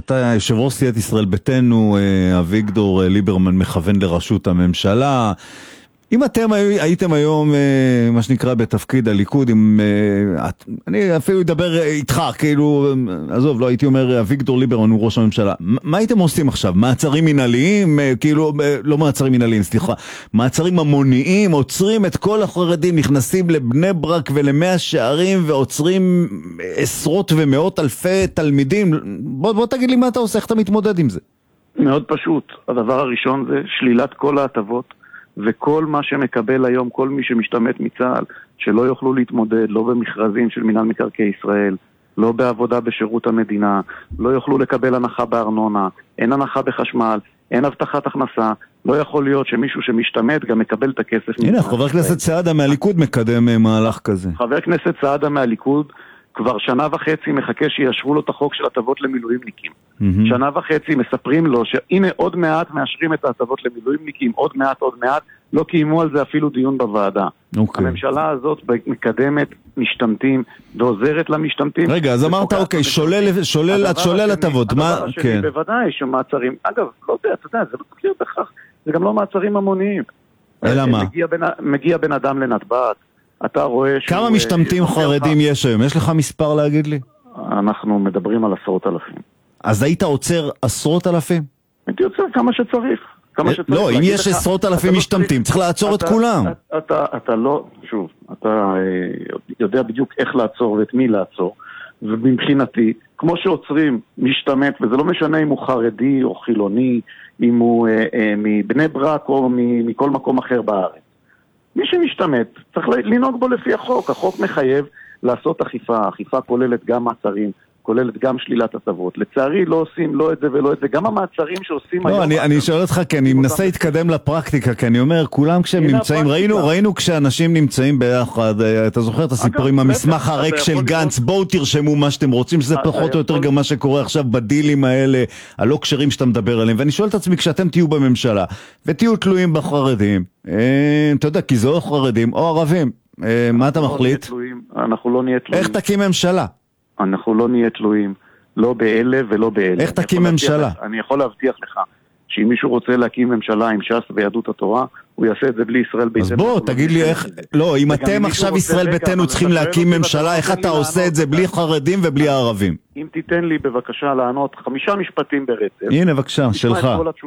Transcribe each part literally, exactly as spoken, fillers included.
אתה יושב ראש סיעת ישראל ביתנו, אביגדור ליברמן מכוון לראשות הממשלה. אם אתם הייתם היום, מה שנקרא, בתפקיד הליכוד, אם, אני אפילו אדבר איתך, כאילו, עזוב, לא הייתי אומר, אביגדור ליברמן הוא ראש הממשלה. מה הייתם עושים עכשיו? מעצרים מנהליים? כאילו, לא מעצרים מנהליים, סליחה. מעצרים המוניים, עוצרים את כל החרדים, נכנסים לבני ברק ולמאה שערים, ועוצרים עשרות ומאות אלפי תלמידים. בוא, בוא תגיד לי מה אתה עושה, איך אתה מתמודד עם זה? מאוד פשוט. הדבר הראשון זה שלילת כל ההטבות. וכל מה שמקבל היום, כל מי שמשתמט מצה"ל, שלא יוכלו להתמודד, לא במכרזים של מינהל מקרקעי ישראל, לא בעבודה בשירות המדינה, לא יוכלו לקבל הנחה בארנונה, אין הנחה בחשמל, אין הבטחת הכנסה, לא יכול להיות שמישהו שמשתמט גם מקבל את הכסף. הנה, חבר הכנסת סעדה מהליכוד מקדם מהלך כזה. חבר הכנסת סעדה מהליכוד כבר שנה וחצי מחכה שיאשרו לו את החוק של הטבות למילואימניקים. Mm-hmm. שנה וחצי מספרים לו שהנה עוד מעט מאשרים את ההטבות למילואימניקים, עוד מעט, עוד מעט, לא קיימו על זה אפילו דיון בוועדה. Okay. הממשלה הזאת מקדמת משתמטים ועוזרת למשתמטים. רגע, אז אמרת, אוקיי, שולל, שולל, את שולל הטבות. מה? הדבר השני, בוודאי, שמעצרים, אגב, לא יודע, אתה יודע, זה לא תקליר בכך, זה גם לא מעצרים המוניים. אלא מה? מגיע בן, מגיע בן אדם לנתב"ג, אתה רואה כמה משתמטים חרדים יש היום? יש לך מספר להגיד לי? אנחנו מדברים על עשרות אלפים. אז היית עוצר עשרות אלפים? הייתי עוצר כמה שצריך. לא, אם יש עשרות אלפים משתמטים, צריך לעצור את כולם. אתה לא, שוב, אתה יודע בדיוק איך לעצור ואת מי לעצור, ומבחינתי, כמו שעוצרים משתמט, וזה לא משנה אם הוא חרדי או חילוני, אם הוא מבני ברק או מכל מקום אחר בארץ. מי שמשתמט צריך לנהוג בו לפי החוק. החוק מחייב לעשות אכיפה. אכיפה כוללת גם מעצרים, כוללת גם שלילת הטבות. לצערי לא עושים לא את זה ולא את זה. גם המעצרים שעושים היום... לא, אני, אני שואל אותך, כי אני מנסה להתקדם לפרקטיקה, כי אני אומר, כולם כשהם נמצאים, ראינו, ראינו כשאנשים נמצאים ביחד, אתה זוכר את הסיפור עם המסמך הריק של גנץ, בואו תרשמו מה שאתם רוצים, שזה פחות או יותר גם מה שקורה עכשיו בדילים האלה, הלא קשרים שאתה מדבר עליהם, ואני שואל את עצמי, כשאתם תהיו בממשלה, ותהיו תלויים בחרדים, אתה יודע, כי זה או חרדים או ערבים, מה אתה מחליט? אנחנו לא נהיה תלויים. איך תקים ממשלה? אנחנו לא נהיה תלויים, לא באלה ולא באלה. איך תקים ממשלה? אני יכול להבטיח לך שאם מישהו רוצה להקים ממשלה עם ש"ס ויהדות התורה, הוא יעשה את זה בלי ישראל ביתנו. אז בוא, תגיד לי איך... לא, אם אתם עכשיו ישראל ביתנו צריכים להקים ממשלה, איך אתה עושה את זה בלי חרדים ובלי הערבים? אם תיתן לי בבקשה לענות חמישה משפטים ברצף. הנה, בבקשה, שלך.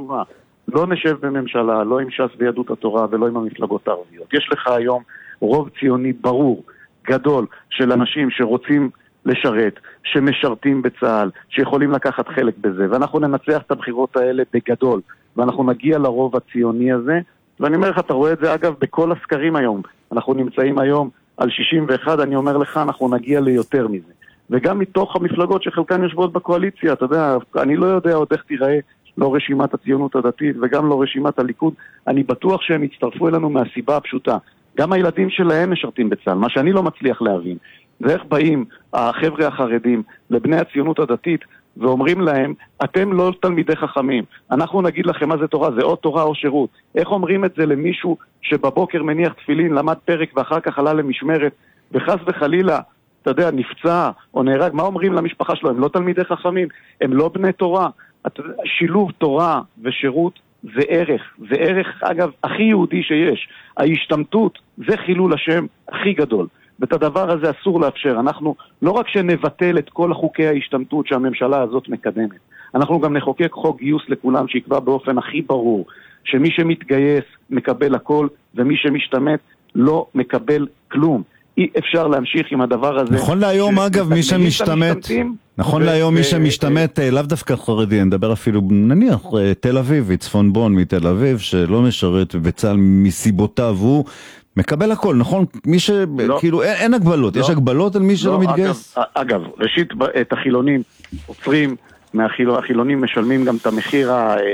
לא נשב בממשלה, לא עם ש"ס ויהדות התורה ולא עם המפלגות הערביות. יש לך היום רוב ציוני ברור, גדול, של אנשים שרוצים לשרת, שמשרתים בצה"ל, שיכולים לקחת חלק בזה, ואנחנו ננצח את הבחירות האלה בגדול, ואנחנו נגיע לרוב הציוני הזה, ואני אומר לך, אתה רואה את זה אגב בכל הסקרים היום, אנחנו נמצאים היום על שישים ואחת, אני אומר לך, אנחנו נגיע ליותר מזה, וגם מתוך המפלגות שחלקן יושבות בקואליציה, אתה יודע, אני לא יודע עוד איך תיראה, לא רשימת הציונות הדתית וגם לא רשימת הליכוד, אני בטוח שהם יצטרפו אלינו מהסיבה הפשוטה, גם הילדים שלהם משרתים בצה"ל, מה שאני לא מצליח להבין, ואיך באים החבר'ה החרדים לבני הציונות הדתית ואומרים להם, אתם לא תלמידי חכמים, אנחנו נגיד לכם מה זה תורה, זה או תורה או שירות. איך אומרים את זה למישהו שבבוקר מניח תפילין, למד פרק ואחר כך עלה למשמרת, וחס וחלילה, אתה יודע, נפצע או נהרג, מה אומרים למשפחה שלו? הם לא תלמידי חכמים, הם לא בני תורה. שילוב תורה ושירות זה ערך, זה ערך אגב הכי יהודי שיש. ההשתמטות זה חילול השם הכי גדול. ואת הדבר הזה אסור לאפשר. אנחנו לא רק שנבטל את כל חוקי ההשתמטות שהממשלה הזאת מקדמת, אנחנו גם נחוקק חוק גיוס לכולם שיקבע באופן הכי ברור שמי שמתגייס מקבל הכל ומי שמשתמט לא מקבל כלום. אי אפשר להמשיך עם הדבר הזה. נכון להיום אגב מי שמשתמט, נכון להיום מי שמשתמט לאו דווקא חרדי, נדבר אפילו נניח תל אביב, צפון בון מתל אביב שלא משרת בצה"ל מסיבותיו, הוא מקבל הכל, נכון? מי ש... כאילו אין, אין הגבלות, יש הגבלות על מי שלא מתגייס? אגב, ראשית את החילונים עוצרים, מהחילונים משלמים גם את המחיר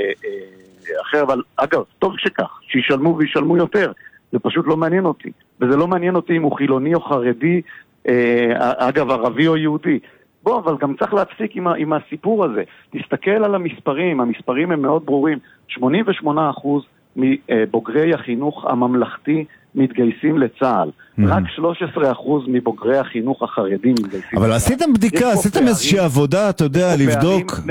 האחר, אבל אגב, טוב שכך, שישלמו וישלמו יותר, זה פשוט לא מעניין אותי, וזה לא מעניין אותי אם הוא חילוני או חרדי, אגב, ערבי או יהודי. בוא, אבל גם צריך להפסיק עם, עם הסיפור הזה. תסתכל על המספרים, המספרים הם מאוד ברורים. שמונים ושמונה אחוז מבוגרי החינוך הממלכתי מתגייסים לצה"ל. רק שלושה עשר אחוז מבוגרי החינוך החרדים מתגייסים לצה"ל. אבל עשיתם בדיקה, עשיתם איזושהי עבודה, אתה יודע, לבדוק...